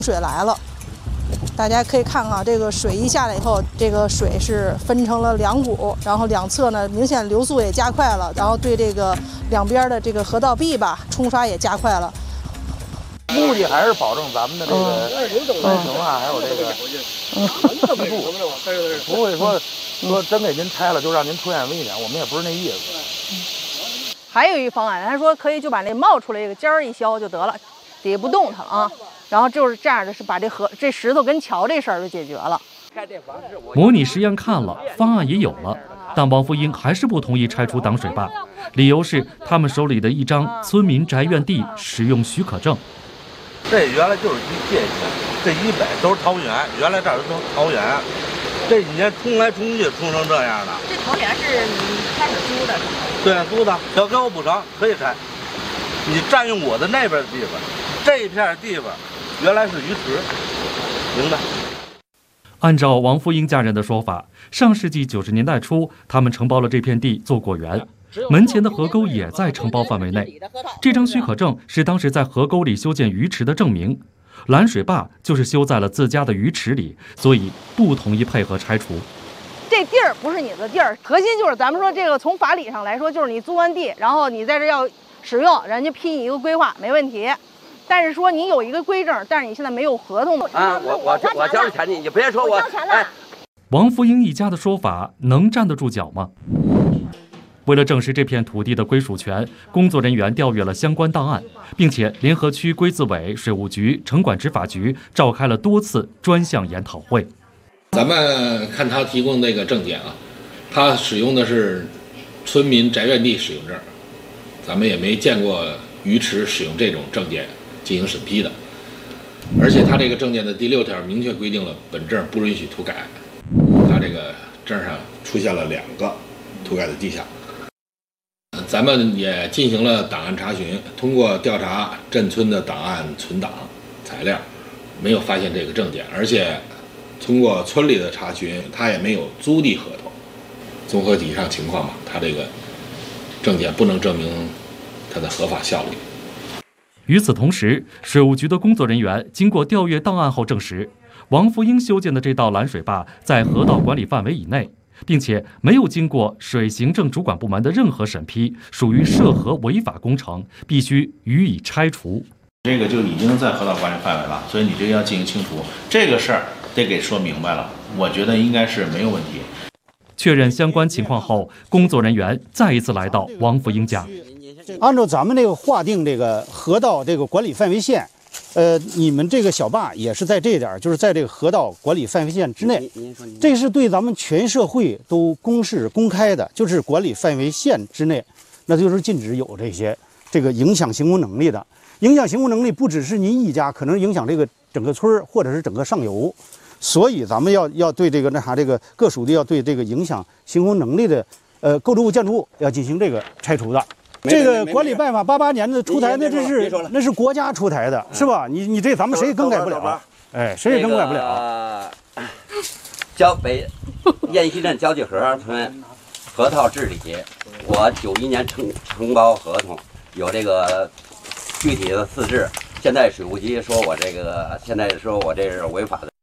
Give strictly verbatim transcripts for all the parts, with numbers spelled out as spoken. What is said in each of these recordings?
水来了，大家可以看看这个水一下来以后，这个水是分成了两股，然后两侧呢明显流速也加快了，然后对这个两边的这个河道壁吧冲刷也加快了。 目的还是保证咱们的这个安全啊，还有这个嗯度，不会说说真给您拆了就让您出现危险，我们也不是那意思。 还有一方案，他说可以就把那冒出来这个尖儿一削就得了，底下不动它了啊。然后就是这样的，是把这河这石头跟桥这事儿就解决了。 模拟实验看了，方案也有了，但王福英还是不同意拆除挡水坝，理由是他们手里的一张村民宅院地使用许可证。 这原来就是一界限，这以北都是桃园，原来这儿都是桃园，这几年冲来冲去冲成这样的。 这桃园是你开始租的？ 对，租的，要给我补偿可以拆。你占用我的那边的地方，这一片地方原来是鱼池，明白？ 按照王福英家人的说法，上世纪九十年代初，他们承包了这片地做果园，门前的河沟也在承包范围内。这张许可证是当时在河沟里修建鱼池的证明，拦水坝就是修在了自家的鱼池里，所以不同意配合拆除。 这地儿不是你的地儿，核心就是咱们说这个从法理上来说，就是你租完地，然后你在这要使用，人家批你一个规划没问题。但是说你有一个规证，但是你现在没有合同啊！我我我交了钱，你你别说我。哎， 王福英一家的说法能站得住脚吗？为了证实这片土地的归属权，工作人员调阅了相关档案，并且联合区规自委、水务局、城管执法局召开了多次专项研讨会。 咱们看他提供那个证件啊，他使用的是村民宅院地使用证，咱们也没见过鱼池使用这种证件进行审批的。而且他这个证件的第六条明确规定了本证不允许涂改，他这个证上出现了两个涂改的迹象。咱们也进行了档案查询，通过调查镇村的档案存档材料，没有发现这个证件，而且通过村里的查询，他也没有租地合同。综合以上情况吧，他这个证件不能证明它的合法效力。 与此同时，水务局的工作人员经过调阅档案后证实，王福英修建的这道拦水坝在河道管理范围以内，并且没有经过水行政主管部门的任何审批，属于涉河违法工程，必须予以拆除。 这个就已经在河道管理范围了，所以你这个要进行清除，这个事儿得给说明白了。我觉得应该是没有问题。 确认相关情况后，工作人员再一次来到王福英家。 按照咱们这个划定这个河道这个管理范围线，呃，你们这个小坝也是在这点，就是在这个河道管理范围线之内。这是对咱们全社会都公示公开的，就是管理范围线之内，那就是禁止有这些这个影响行供能力的。影响行供能力不只是您一家，可能影响这个整个村或者是整个上游。所以咱们要要对这个那啥，这个各属地要对这个影响行供能力的呃构筑物、建筑物要进行这个拆除的。这个管理办法八八年的出台，那这是那是国家出台的，是吧？你你这咱们谁也更改不了，哎，谁也更改不了。 交北雁西镇交际河村河套治理，我九一年承承包合同，有这个具体的四制。现在水务局说我这个，现在说我这是违法的。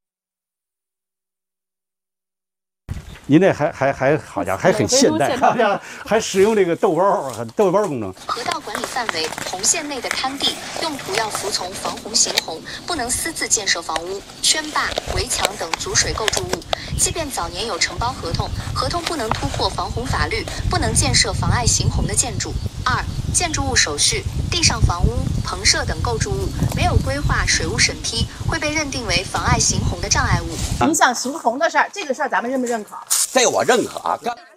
您这还还还好家伙，还很现代，好家伙，还使用这个豆包豆包工程。 河道管理范围红线内的勘地用途要服从防洪行洪，不能私自建设房屋、圈坝、围墙等阻水构筑物。即便早年有承包合同，合同不能突破防洪法律，不能建设妨碍行洪的建筑。二、建筑物手续、地上房屋、棚舍等构筑物没有规划水务审批，会被认定为妨碍行洪的障碍物。 影响行洪的事儿，这个事儿咱们认不认可？ 这我认可啊。